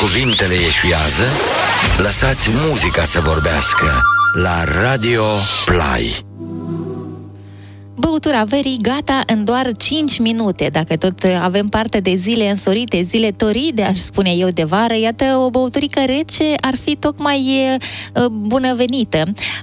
cuvintele ieșuiază, lăsați muzica să vorbească la Radio Play. Băutura verii gata în doar 5 minute. Dacă tot avem parte de zile însorite, zile toride, aș spune eu, de vară, iată, o băuturică rece ar fi tocmai bunăvenită.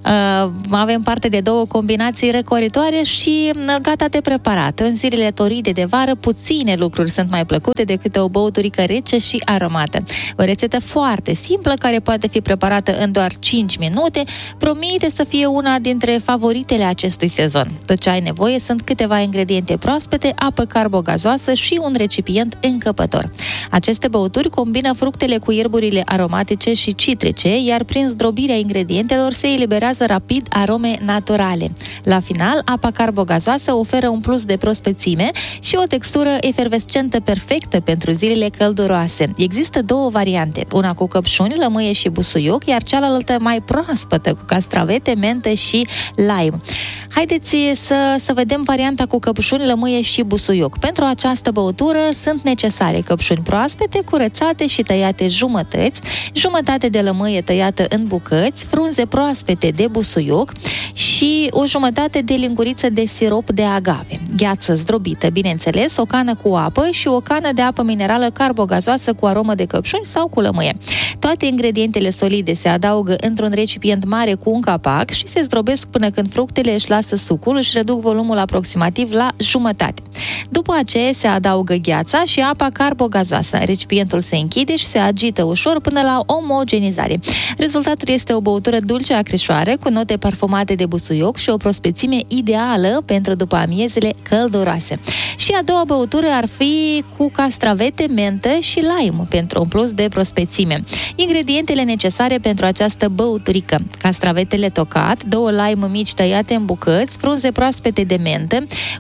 Avem parte de 2 combinații răcoritoare și gata de preparat. În zilele toride de vară, puține lucruri sunt mai plăcute decât o băuturică rece și aromată. O rețetă foarte simplă, care poate fi preparată în doar 5 minute, promite să fie una dintre favoritele acestui sezon. Tot ce ai nevoie sunt câteva ingrediente proaspete, apă carbogazoasă și un recipient încăpător. Aceste băuturi combină fructele cu ierburile aromatice și citrice, iar prin zdrobirea ingredientelor se eliberează rapid arome naturale. La final, apa carbogazoasă oferă un plus de prospețime și o textură efervescentă perfectă pentru zilele călduroase. Există 2 variante, una cu căpșuni, lămâie și busuioc, iar cealaltă mai proaspătă, cu castravete, mentă și lime. Haideți să vedem varianta cu căpșuni, lămâie și busuioc. Pentru această băutură sunt necesare căpșuni proaspete, curățate și tăiate jumătăți, jumătate de lămâie tăiată în bucăți, frunze proaspete de busuioc și o jumătate de linguriță de sirop de agave. Gheață zdrobită, bineînțeles, o cană cu apă și o cană de apă minerală carbogazoasă cu aromă de căpșuni sau cu lămâie. Toate ingredientele solide se adaugă într-un recipient mare cu un capac și se zdrobesc până când fructele își lasă sucul, își reduc volumul aproximativ la jumătate. După aceea se adaugă gheața și apa carbogazoasă. Recipientul se închide și se agită ușor până la omogenizare. Rezultatul este o băutură dulce acrișoară cu note parfumate de busuioc și o prospețime ideală pentru după amiezele călduroase. Și a doua băutură ar fi cu castravete, mentă și lime pentru un plus de prospețime. Ingredientele necesare pentru această băuturică: castravetele tocat, 2 lime mici tăiate în bucăți, frunze proaspete de mentă,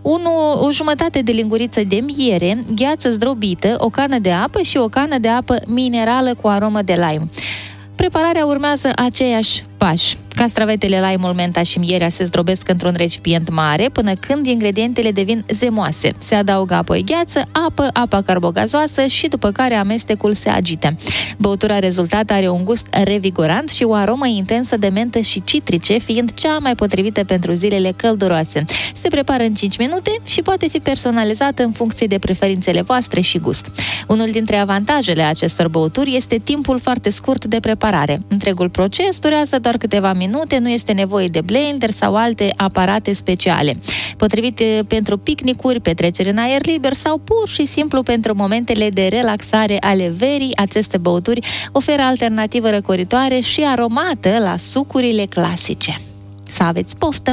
o jumătate de linguriță de miere, gheață zdrobită, o cană de apă și o cană de apă minerală cu aromă de lime. Prepararea urmează aceiași pași. Castravetele, lime-ul, menta și mierea se zdrobesc într-un recipient mare până când ingredientele devin zemoase. Se adaugă apoi gheață, apa carbogazoasă și după care amestecul se agită. Băutura rezultată are un gust revigorant și o aromă intensă de mentă și citrice, fiind cea mai potrivită pentru zilele călduroase. Se prepară în 5 minute și poate fi personalizată în funcție de preferințele voastre și gust. Unul dintre avantajele acestor băuturi este timpul foarte scurt de preparare. Întregul proces durează doar câteva minute, nu este nevoie de blender sau alte aparate speciale. Potrivit pentru picnicuri, petreceri în aer liber sau pur și simplu pentru momentele de relaxare ale verii, aceste băuturi oferă alternativă răcoritoare și aromată la sucurile clasice. Să aveți poftă!